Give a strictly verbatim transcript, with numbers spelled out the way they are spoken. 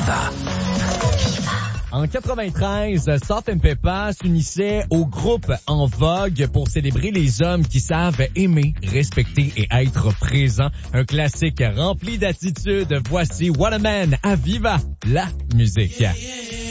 Viva. En quatre-vingt-treize, Salt and Peppa s'unissait au groupe en vogue pour célébrer les hommes qui savent aimer, respecter et être présents. Un classique rempli d'attitude. Voici What a Man à Viva, la musique.